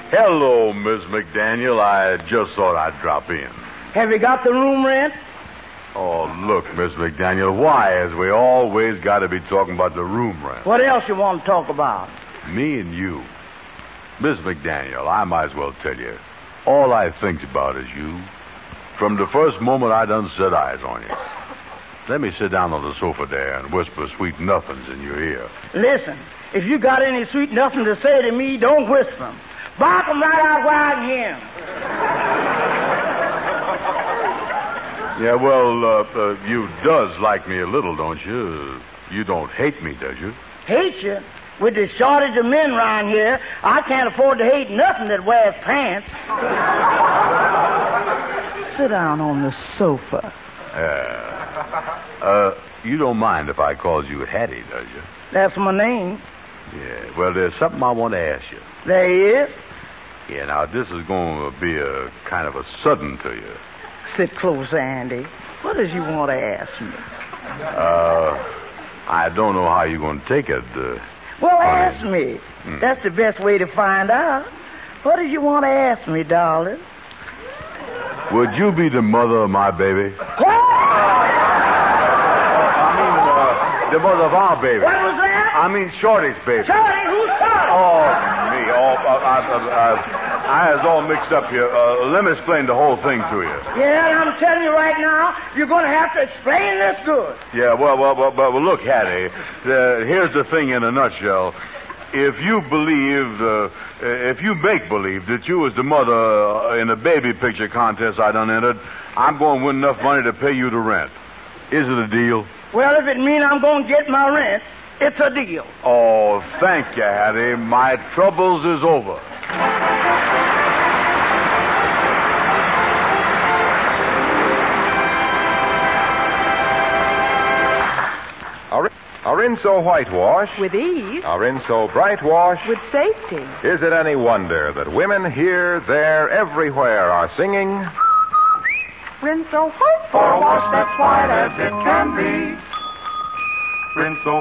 Hello, Miss McDaniel. I just thought I'd drop in. Have you got the room rent? Oh, look, Miss McDaniel, why has we always got to be talking about the room rent? What else you want to talk about? Me and you. Miss McDaniel, I might as well tell you, all I think about is you. From the first moment I done set eyes on you. Let me sit down on the sofa there and whisper sweet nothings in your ear. Listen, if you got any sweet nothing to say to me, don't whisper them. Bark them right out where I can hear 'em. Yeah, well, you does like me a little, don't you? You don't hate me, does you? Hate you? With the shortage of men around here, I can't afford to hate nothing that wears pants. Sit down on the sofa. You don't mind if I calls you Hattie, does you? That's my name. Yeah, well, there's something I want to ask you. There he is. Yeah, now, this is going to be a kind of a sudden to you. Sit close, Andy. What does you want to ask me? I don't know how you're going to take it. Well, ask me. That's the best way to find out. What did you want to ask me, darling? Would you be the mother of my baby? The mother of our baby. What was that? I mean Shorty's baby. Shorty? Who's Shorty? Oh, me. I was all mixed up here. Let me explain the whole thing to you. Yeah, and I'm telling you right now, you're going to have to explain this good. Yeah, well, look, Hattie, here's the thing in a nutshell. If you make believe that you was the mother in a baby picture contest I done entered, I'm going to win enough money to pay you the rent. Is it a deal? Well, if it means I'm going to get my rent, it's a deal. Oh, thank you, Hattie. My troubles is over. Arinso whitewash. With ease. Arinso bright wash. With safety. Is it any wonder that women here, there, everywhere are singing? Rinso white. For a wash that's white as it can be. Rinso